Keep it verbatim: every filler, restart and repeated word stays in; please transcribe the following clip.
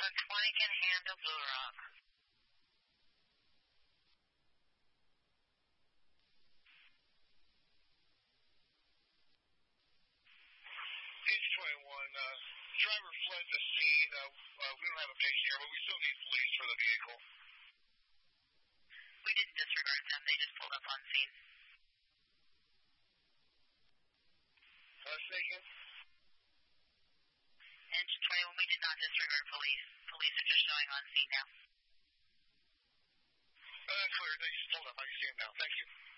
one twenty can handle Blue Rock. Engine twenty-one, uh, driver fled the scene. Uh, uh, we don't have a patient here, but we still need police for the vehicle. We didn't disregard them. They just pulled up on scene. Uh, say again? Engine twenty-one, we did not disregard police. Police are just showing on scene now. Uh, that's clear. They just pulled up. I can see them now. Thank you.